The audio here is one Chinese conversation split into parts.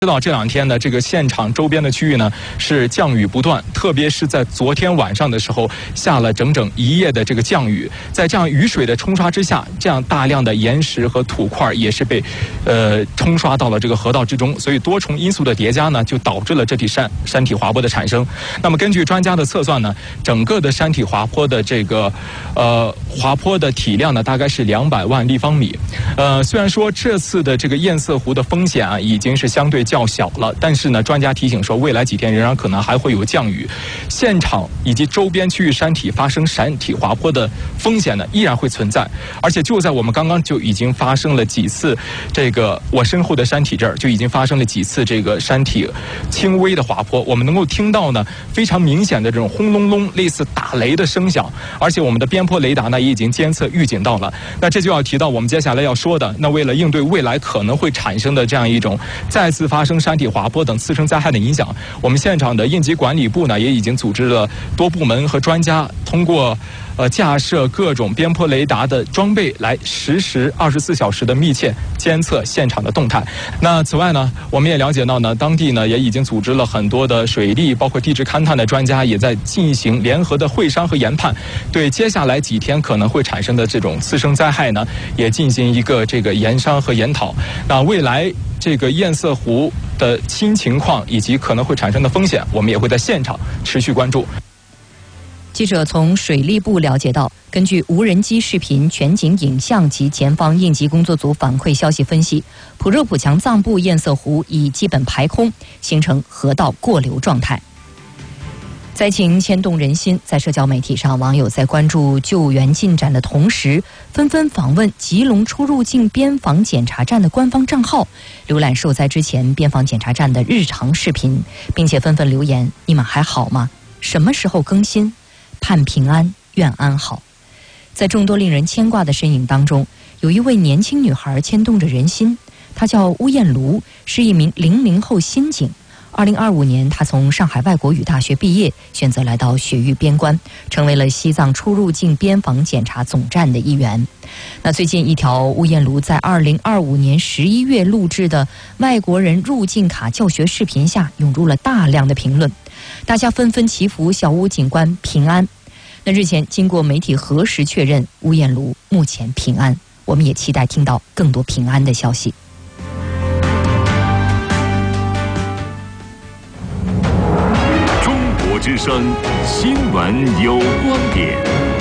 知道这2天呢，这个现场周边的区域呢是降雨不断，特别是在昨天晚上的时候下了整整1夜的这个降雨，在这样雨水的冲刷之下，这样大量的岩石和土块也是被冲刷到了这个河道之中，所以多重因素的叠加呢，就导致了这体山体滑坡的产生。那么根据专家的测算呢，整个的山体滑坡的这个滑坡的体量呢，大概是200万立方米。虽然说这次的这个堰塞湖的风险啊，已经是相对较小了，但是呢，专家提醒说，未来几天仍然可能还会有降雨，现场以及周边区域山体发生山体滑坡的风险呢，依然会存在。而且就在我们刚刚就已经发生了几次，这个我身后的山体这儿就已经发生了几次这个山体轻微的滑坡，我们能够听到呢非常明显的这种轰隆隆类似打雷的声响，而且我们的边坡雷达呢也已经监测预警到了。那这就要提到我们接下来要说的，那为了应对未来可能会产生的这样一种再次发生山体滑坡等次生灾害的影响，我们现场的应急管理部呢也已经组织了多部门和专家，通过架设各种边坡雷达的装备来实时24小时的密切监测现场的动态。那此外呢，我们也了解到呢，当地呢也已经组织了很多的水利包括地质勘探的专家，也在进行联合的会商和研判，对接下来几天可能会产生的这种次生灾害呢，也进行一个这个研商和研讨。那未来这个堰塞湖的新情况以及可能会产生的风险，我们也会在现场持续关注。 记者从水利部了解到，根据无人机视频、全景影像及前方应急工作组反馈消息分析，普热普强藏部堰塞湖已基本排空，形成河道过流状态。灾情牵动人心，在社交媒体上，网友在关注救援进展的同时，纷纷访问吉隆出入境边防检查站的官方账号，浏览受灾之前边防检查站的日常视频，并且纷纷留言：你们还好吗？什么时候更新？盼平安，愿安好。在众多令人牵挂的身影当中，有一位年轻女孩牵动着人心，她叫巫艳茹，是一名00后新警。2025年，她从上海外国语大学毕业，选择来到雪域边关，成为了西藏出入境边防检查总站的一员。那最近一条巫艳茹在2025年11月录制的外国人入境卡教学视频下，涌入了大量的评论，大家纷纷祈福小巫警官平安。那日前经过媒体核实确认，巫艳茹目前平安，我们也期待听到更多平安的消息。 中国之声新闻有观点，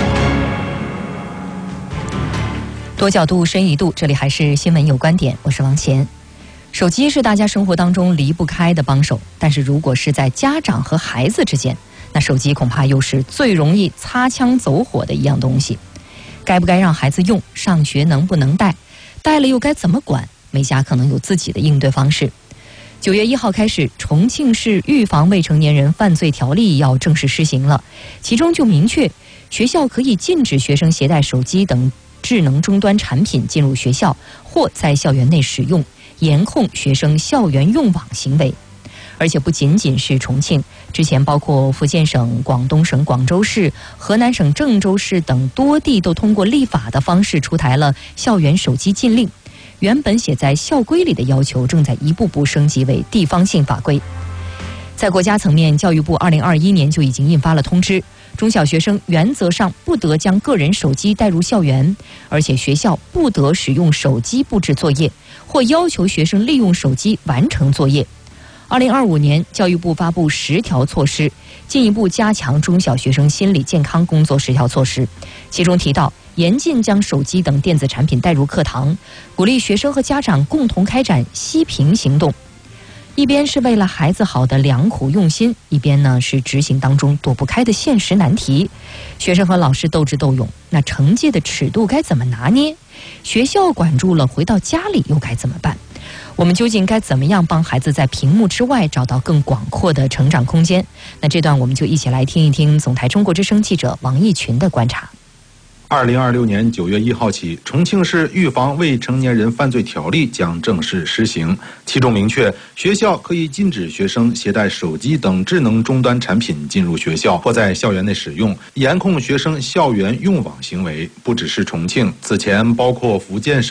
多角度深一度，这里还是新闻有观点，我是王乾。手机是大家生活当中离不开的帮手，但是如果是在家长和孩子之间，那手机恐怕又是最容易擦枪走火的一样东西。该不该让孩子用？上学能不能带？带了又该怎么管？每家可能有自己的应对方式。9月1号开始，重庆市预防未成年人犯罪条例要正式施行了，其中就明确，学校可以禁止学生携带手机等智能终端产品进入学校或在校园内使用，严控学生校园用网行为。而且不仅仅是重庆，之前包括福建省、广东省广州市、河南省郑州市等多地都通过立法的方式出台了校园手机禁令。原本写在校规里的要求，正在一步步升级为地方性法规。在国家层面，教育部2021年就已经印发了通知，中小学生原则上不得将个人手机带入校园，而且学校不得使用手机布置作业，或要求学生利用手机完成作业。2025年，教育部发布10条措施，进一步加强中小学生心理健康工作10条措施，其中提到严禁将手机等电子产品带入课堂，鼓励学生和家长共同开展息屏行动。一边是为了孩子好的良苦用心，一边呢是执行当中躲不开的现实难题。学生和老师斗智斗勇，那惩戒的尺度该怎么拿捏？学校管住了，回到家里又该怎么办？我们究竟该怎么样帮孩子在屏幕之外找到更广阔的成长空间？那这段我们就一起来听一听总台中国之声记者王义群的观察。 2026年9月1号起，重庆市预防未成年人犯罪条例将正式施行，其中明确，学校可以禁止学生携带手机等智能终端产品进入学校或在校园内使用，严控学生校园用网行为。不只是重庆，此前包括福建省、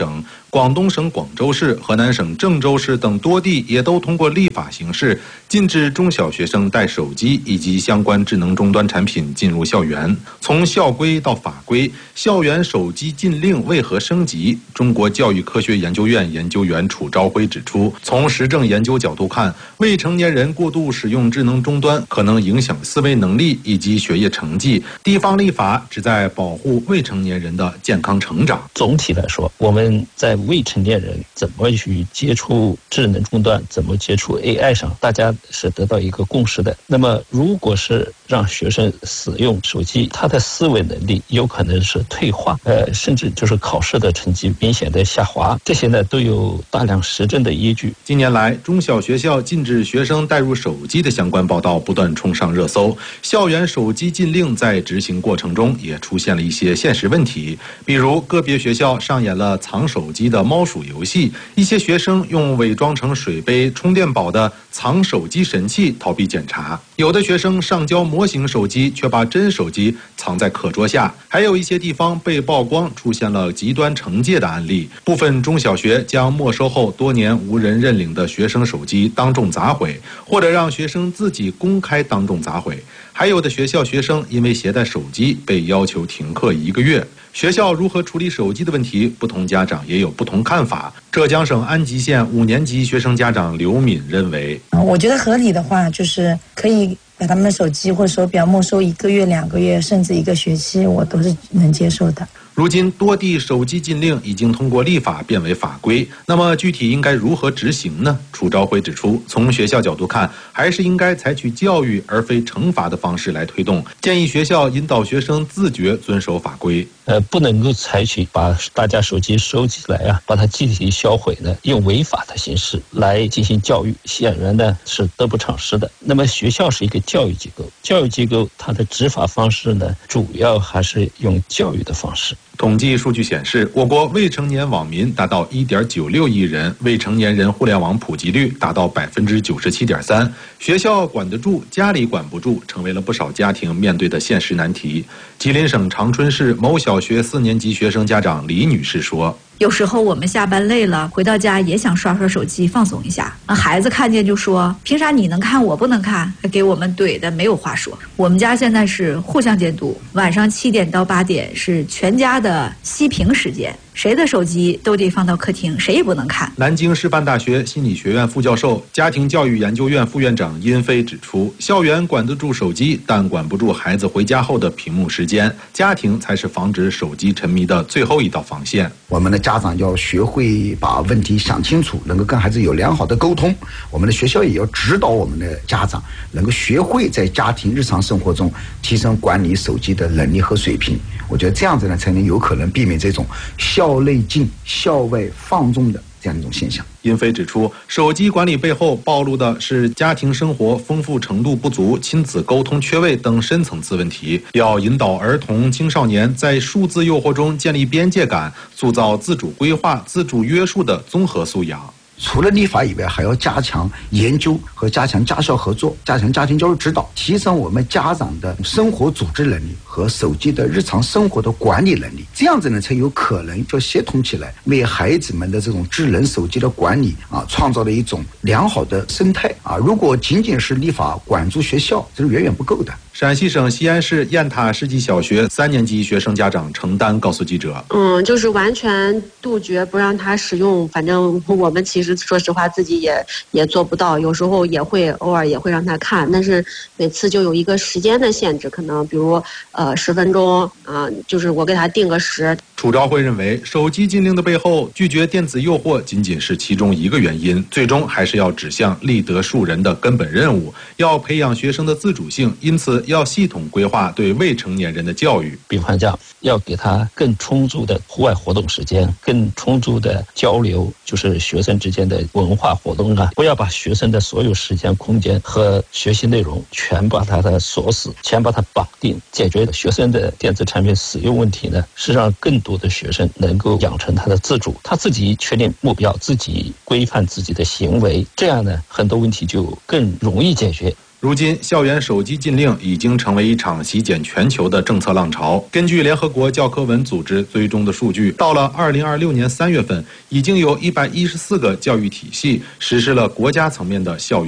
广东省广州市、河南省郑州市等多地也都通过立法形式禁止中小学生带手机以及相关智能终端产品进入校园。从校规到法规，校园手机禁令为何升级？中国教育科学研究院研究员楚朝晖指出，从实证研究角度看，未成年人过度使用智能终端可能影响思维能力以及学业成绩。地方立法旨在保护未成年人的健康成长。 总体来说，我们在未成年人怎么去接触智能终端，怎么接触 AI 上，大家是得到一个共识的。那么如果是让学生使用手机，他的思维能力有可能是退化，甚至就是考试的成绩明显的下滑，这些呢都有大量实证的依据。 近年来，中小学校禁止学生带入手机的相关报道不断冲上热搜，校园手机禁令在执行过程中也出现了一些现实问题，比如个别学校上演了藏手机的猫鼠游戏，一些学生用伪装成水杯、充电宝的藏手机神器逃避检查，有的学生上交模型手机，却把真手机藏在课桌下，还有一些地方被曝光出现了极端惩戒的案例。部分中小学将没收后多年无人认领的学生手机当众砸毁，或者让学生自己公开当众砸毁。还有的学校学生因为携带手机被要求停课1个月。学校如何处理手机的问题，不同家长也有不同看法。浙江省安吉县5年级学生家长刘敏认为， 我觉得合理的话，就是可以把他们的手机或手表没收1个月、2个月，甚至1个学期，我都是能接受的。 如今多地手机禁令已经通过立法变为法规，那么具体应该如何执行呢？楚朝晖指出，从学校角度看，还是应该采取教育而非惩罚的方式来推动，建议学校引导学生自觉遵守法规。 不能够采取把大家手机收起来啊，把它集体销毁呢，用违法的形式来进行教育，显然呢是得不偿失的。那么学校是一个教育机构，教育机构它的执法方式呢，主要还是用教育的方式。 统计数据显示，我国未成年网民达到1.96亿人，未成年人互联网普及率达到97.3%。学校管得住，家里管不住，成为了不少家庭面对的现实难题。吉林省长春市某小学4年级学生家长李女士说， 有时候我们下班累了，回到家也想刷刷手机放松一下。孩子看见就说：“凭啥你能看我不能看？”给我们怼的没有话说。我们家现在是互相监督，晚上7点到8点是全家的熄屏时间，谁的手机都得放到客厅，谁也不能看。 南京师范大学心理学院副教授、家庭教育研究院副院长殷飞指出，校园管得住手机，但管不住孩子回家后的屏幕时间，家庭才是防止手机沉迷的最后一道防线。 我们的家长要学会把问题想清楚，能够跟孩子有良好的沟通。我们的学校也要指导我们的家长，能够学会在家庭日常生活中提升管理手机的能力和水平。我觉得这样子呢，才能有可能避免这种校内禁、校外放纵的这样一种现象。 殷飞指出，手机管理背后暴露的是家庭生活丰富程度不足、亲子沟通缺位等深层次问题。要引导儿童、青少年在数字诱惑中建立边界感，塑造自主规划、自主约束的综合素养。 除了立法以外，还要加强研究和加强家校合作，加强家庭教育指导，提升我们家长的生活组织能力和手机的日常生活的管理能力。这样子呢，才有可能就协同起来，为孩子们的这种智能手机的管理创造了一种良好的生态如果仅仅是立法管住学校，这是远远不够的。 陕西省西安市雁塔世纪小学3年级学生家长程丹告诉记者， 就是完全杜绝不让他使用，反正我们其实说实话自己也做不到，有时候偶尔也会让他看，但是每次就有一个时间的限制，可能比如10分钟就是我给他定个10。 楚朝晖认为，手机禁令的背后，拒绝电子诱惑仅仅是其中一个原因，最终还是要指向立德树人的根本任务，要培养学生的自主性，因此要系统规划对未成年人的教育。 比方讲，要给他更充足的户外活动时间，更充足的交流，就是学生之间的文化活动不要把学生的所有时间、空间和学习内容全把它的锁死，全把它绑定。解决学生的电子产品使用问题呢，是让更多的学生能够养成他的自主，他自己确定目标，自己规范自己的行为，这样呢，很多问题就更容易解决。 如今，校园手机禁令已经成为一场席卷全球的政策浪潮。根据联合国教科文组织追踪的数据，到了2026年3月份，已经有114个教育体系实施了国家层面的校园